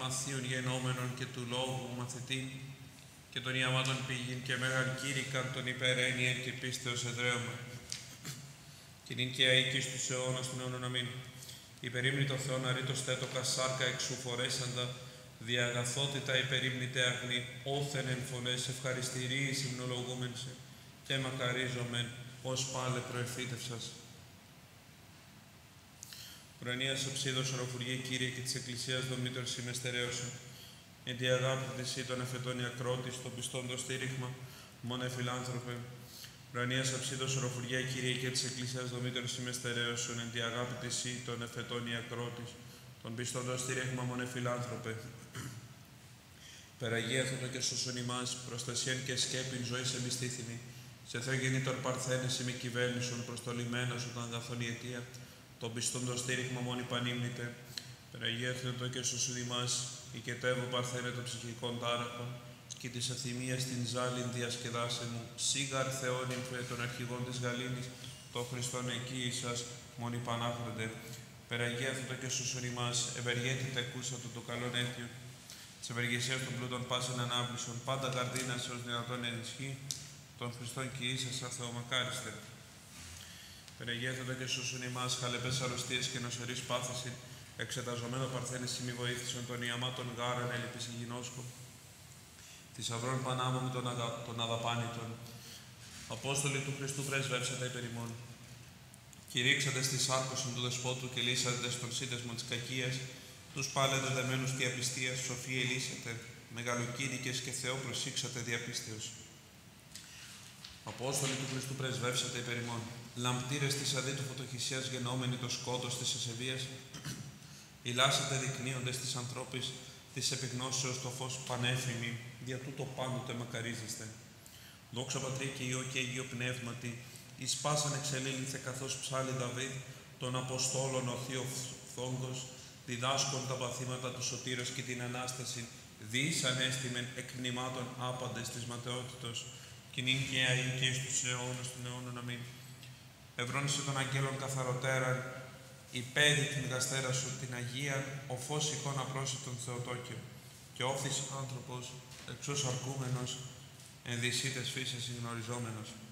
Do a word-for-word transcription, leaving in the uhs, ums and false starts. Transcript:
μαθίων γενόμενων και του λόγου μαθητήν, και των ιαμάτων πήγην και μέγαν κήρυκαν των υπερένιεν και πίστεως εδραίωμα. Και νυν και αίκης τους αιώνας των αιώνων αμήν. Υπερήμνητο Θεόν αρήτως τέτοκα σάρκα εξουφορέσαντα, διαγαθότητα υπερήμνητε αγνή, όθεν εν φωνές ευχαριστηρίης υμνολογούμεν σε, και μακαρίζομεν ως πάλε προεφήτευσας. Προενίας οψίδος οροφουργέ Κύριε και της Εκκλησίας δομήτωρ συμμεστερέωσον. Εν τη αγάπη της ή των εφετών η ακρότης, των πιστών το στήριγμα, μόνε φιλάνθρωπε. Προενίας οψίδος οροφουργέ Κύριε και της Εκκλησίας δομήτωρ συμμεστερέωσον. Εν τη αγάπη της ή των εφετών η ακρότης, των πιστών το στήριγμα, μόνε φιλάνθρωπε. Περαγίαθωτο και σώσον ημάς, προστασίαν και σκέπην ζωής εμπιστήθημη. Σε Θεό γεννήτωρ παρθένες με κυβέρνησον, προστολημένος όταν αγαθόν η αιτία, των πιστών το στήριγμα μόνοι πανύμνητε. Περαγίαθωτο και σώσον ημάς, οικετεύω παρθένε των ψυχικών τάραχων, και της αθυμίας την ζάλιν διασκεδάσε μου, σίγαρ Θεόν υμφέ των αρχηγών της γαλήνης, το Χριστόν εκεί σας μόνοι πανάχροντε. Περαγίαθωτο και σώσον ημάς, ευεργέτητε ακούσατο το καλόν αίτιον, της ευεργεσίας των πλούτων πάσεν ανάβλησον, πάντα καρδίνας ως δυνατόν ενισχύ, των Χριστών και ίσασα Θεομακάριστε. Περαγίαθωτο και σώσον ημάς, χαλεπές αρρωστίες και νοσερής πάθηση, εξεταζομένο παρθένες ημι βοήθησον των ιαμάτων γάραν έλειπης υγινόσκο, θησαυρών πανάμων των, αγα... των αδαπάνητων. Απόστολοι του Χριστού πρεσβεύσατε υπερ ημών. Κηρύξατε στη σάρκωσιν του δεσπότου και λύσατε στον σύνδεσμο της κακίας, τους πάλε δεδεμένους τη απιστίας, σοφοί ελύσατε, μεγαλοκήρυκες και Θεό προσήξατε διαπίστεως. Απόστολοι του Χριστού πρεσβεύσατε υπερ ημών. Λαμπτήρες της αδίτου φωτοχυσίας γενόμενοι το σκότος της ασεβίας, ηλάσατε δεικνύοντες της ανθρώπης της επιγνώσεως το φως πανέφημη, δια τούτο πάντοτε μακαρίζεστε. Δόξα Πατρί και Υιό και Αγίο Πνεύματι, εις πάσαν εξελήλυθε καθώς ψάλλει Δαβίδ, των Αποστόλων ο Θείο Φθόγκος, διδάσκον τα παθήματα του σωτήρος και την Ανάσταση, διείς ανέστημεν εκνημάτων άπαντες της ματαιότητος, και νυν και αεί και εις τους αιώνας των αιώνων αμήν. Ευρώνησε των αγγέλων καθαροτέραν, υπέρι την γαστέρα σου την Αγία, ο φως εικόνα πρόσιτον Θεοτόκιο, και όφθης άνθρωπος, εξώς αρκούμενος, εν δυσίτες φύσες συγνωριζόμενος.